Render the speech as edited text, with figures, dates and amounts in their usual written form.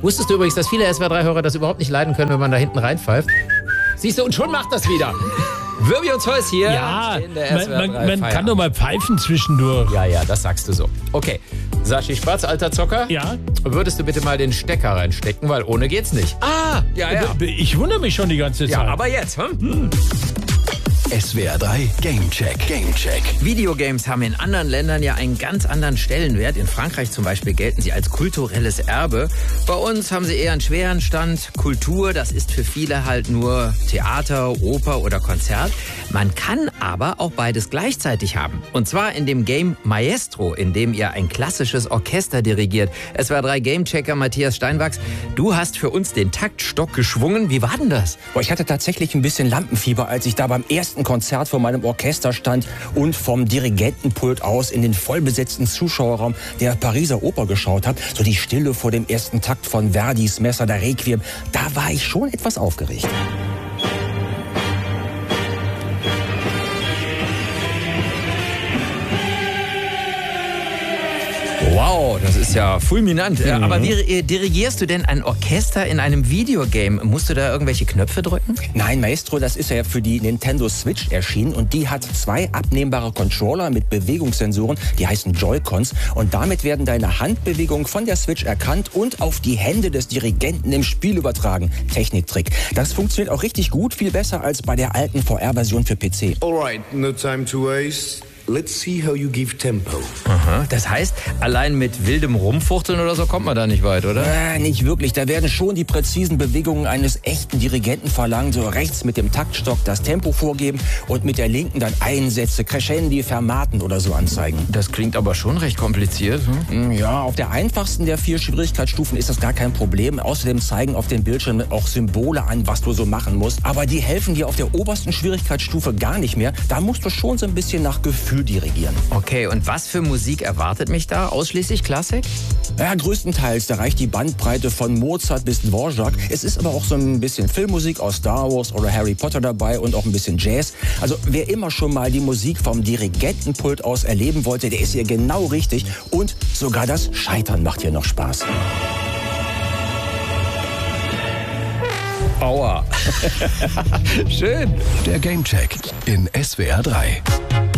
Wusstest du übrigens, dass viele SWR3-Hörer das überhaupt nicht leiden können, wenn man da hinten reinpfeift? Siehst du, und schon macht das wieder. Wirbi und Zeus hier. Ja, man kann doch mal pfeifen zwischendurch. Ja, das sagst du so. Okay, Sashi Spatz, alter Zocker. Ja? Würdest du bitte mal den Stecker reinstecken, weil ohne geht's nicht. Ja. Ich wundere mich schon die ganze Zeit. Ja, aber jetzt, SWR3 Gamecheck. Videogames haben in anderen Ländern ja einen ganz anderen Stellenwert. In Frankreich zum Beispiel gelten sie als kulturelles Erbe. Bei uns haben sie eher einen schweren Stand. Kultur, das ist für viele halt nur Theater, Oper oder Konzert. Man kann aber auch beides gleichzeitig haben. Und zwar in dem Game Maestro, in dem ihr ein klassisches Orchester dirigiert. SWR3 Gamechecker Matthias Steinwachs, du hast für uns den Taktstock geschwungen. Wie war denn das? Ich hatte tatsächlich ein bisschen Lampenfieber, als ich da beim ersten Konzert vor meinem Orchester stand und vom Dirigentenpult aus in den vollbesetzten Zuschauerraum der Pariser Oper geschaut habe. So die Stille vor dem ersten Takt von Verdis Messer der Requiem. Da war ich schon etwas aufgeregt. Wow, das ist ja fulminant. Aber wie dirigierst du denn ein Orchester in einem Videogame? Musst du da irgendwelche Knöpfe drücken? Nein, Maestro, das ist ja für die Nintendo Switch erschienen und die hat 2 abnehmbare Controller mit Bewegungssensoren, die heißen Joy-Cons, und damit werden deine Handbewegungen von der Switch erkannt und auf die Hände des Dirigenten im Spiel übertragen. Techniktrick. Das funktioniert auch richtig gut, viel besser als bei der alten VR-Version für PC. Alright, no time to waste. Let's see how you give tempo. Aha, das heißt, allein mit wildem Rumfuchteln oder so kommt man da nicht weit, oder? Nicht wirklich. Da werden schon die präzisen Bewegungen eines echten Dirigenten verlangt. So rechts mit dem Taktstock das Tempo vorgeben und mit der linken dann Einsätze, Crescendi, Fermaten oder so anzeigen. Das klingt aber schon recht kompliziert. Ja, auf der einfachsten der 4 Schwierigkeitsstufen ist das gar kein Problem. Außerdem zeigen auf dem Bildschirm auch Symbole an, was du so machen musst. Aber die helfen dir auf der obersten Schwierigkeitsstufe gar nicht mehr. Da musst du schon so ein bisschen nach Gefühl dirigieren. Okay, und was für Musik erwartet mich da? Ausschließlich Klassik? Ja, größtenteils. Da reicht die Bandbreite von Mozart bis Dvorak. Es ist aber auch so ein bisschen Filmmusik aus Star Wars oder Harry Potter dabei und auch ein bisschen Jazz. Also wer immer schon mal die Musik vom Dirigentenpult aus erleben wollte, der ist hier genau richtig. Und sogar das Scheitern macht hier noch Spaß. Aua. Schön. Der Gamecheck in SWR3.